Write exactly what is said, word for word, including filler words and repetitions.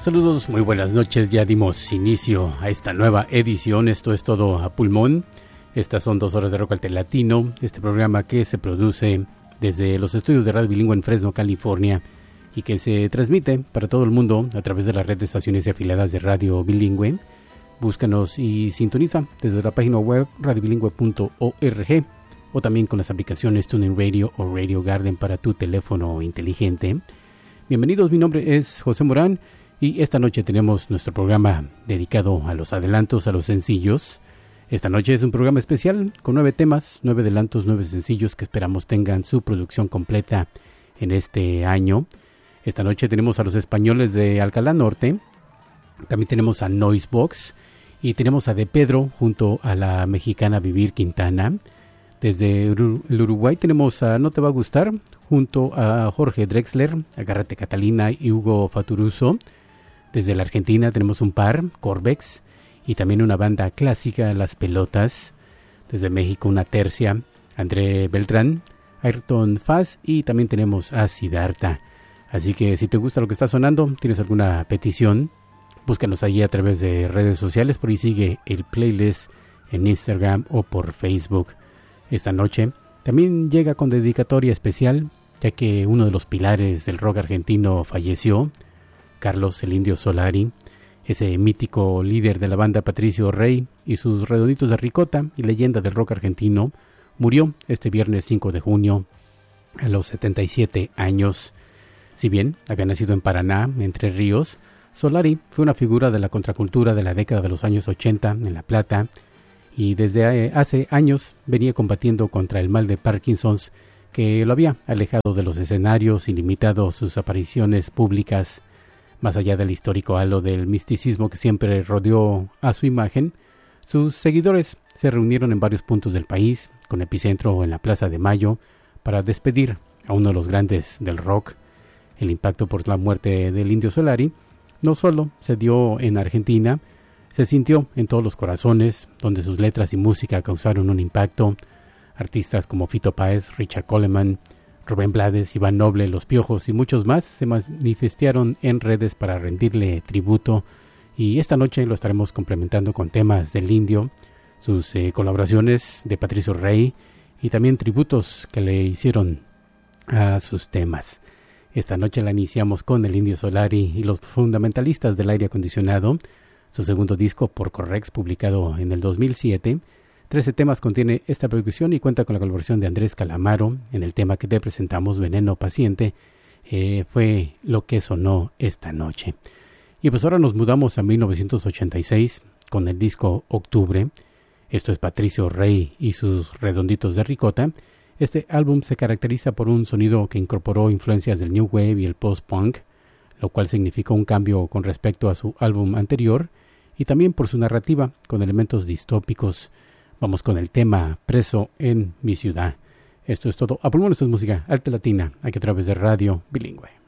Saludos, muy buenas noches. Ya dimos inicio a esta nueva edición. Esto es todo a pulmón. Estas son dos horas de rock latino. Este programa que se produce desde los estudios de Radio Bilingüe en Fresno, California, y que se transmite para todo el mundo a través de la red de estaciones y afiliadas de Radio Bilingüe. Búscanos y sintoniza desde la página web radio bilingüe punto org o también con las aplicaciones TuneIn Radio o Radio Garden para tu teléfono inteligente. Bienvenidos, mi nombre es José Morán y esta noche tenemos nuestro programa dedicado a los adelantos, a los sencillos. Esta noche es un programa especial con nueve temas, nueve adelantos, nueve sencillos que esperamos tengan su producción completa en este año. Esta noche tenemos a los españoles de Alcalá Norte, también tenemos a Noisebox y tenemos a De Pedro junto a la mexicana Vivir Quintana. Desde el Uruguay tenemos a No Te Va a Gustar junto a Jorge Drexler, Agárrate Catalina y Hugo Faturuso. Desde la Argentina tenemos un par, Corvex, y también una banda clásica, Las Pelotas. Desde México una tercia, André Beltrán, Ayrton Faz, y también tenemos a Siddhartha. Así que si te gusta lo que está sonando, tienes alguna petición, búscanos allí a través de redes sociales, por ahí sigue el playlist en Instagram o por Facebook. Esta noche también llega con dedicatoria especial, ya que uno de los pilares del rock argentino falleció, Carlos el Indio Solari, ese mítico líder de la banda Patricio Rey y sus Redonditos de Ricota y leyenda del rock argentino, murió este viernes cinco de junio a los setenta y siete años. Si bien había nacido en Paraná, Entre Ríos, Solari fue una figura de la contracultura de la década de los años ochenta en La Plata y desde hace años venía combatiendo contra el mal de Parkinson que lo había alejado de los escenarios y limitado sus apariciones públicas. Más allá del histórico halo del misticismo que siempre rodeó a su imagen, sus seguidores se reunieron en varios puntos del país, con epicentro en la Plaza de Mayo, para despedir a uno de los grandes del rock. El impacto por la muerte del Indio Solari no solo se dio en Argentina, se sintió en todos los corazones, donde sus letras y música causaron un impacto. Artistas como Fito Páez, Richard Coleman, Rubén Blades, Iván Noble, Los Piojos y muchos más se manifestaron en redes para rendirle tributo, y esta noche lo estaremos complementando con temas del Indio, sus eh, colaboraciones de Patricio Rey y también tributos que le hicieron a sus temas. Esta noche la iniciamos con el Indio Solari y los fundamentalistas del aire acondicionado, su segundo disco Por Correx, publicado en el dos mil siete. Trece temas contiene esta producción y cuenta con la colaboración de Andrés Calamaro en el tema que te presentamos, Veneno Paciente. Eh, fue lo que sonó esta noche. Y pues ahora nos mudamos a mil novecientos ochenta y seis con el disco Octubre. Esto es Patricio Rey y sus Redonditos de Ricota. Este álbum se caracteriza por un sonido que incorporó influencias del New Wave y el Post-Punk, lo cual significó un cambio con respecto a su álbum anterior, y también por su narrativa con elementos distópicos. Vamos con el tema Preso en mi ciudad. Esto es todo. A pulmón, esto es música alta latina, aquí a través de Radio Bilingüe.